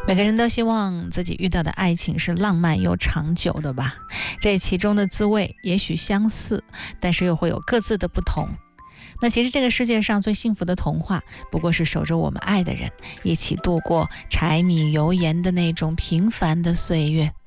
每个人都希望自己遇到的爱情是浪漫又长久的吧？这其中的滋味也许相似，但是又会有各自的不同。那其实这个世界上最幸福的童话，不过是守着我们爱的人，一起度过柴米油盐的那种平凡的岁月。